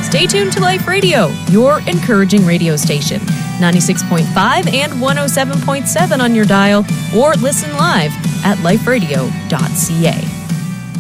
Stay tuned to Life Radio, your encouraging radio station. 96.5 and 107.7 on your dial, or listen live at liferadio.ca.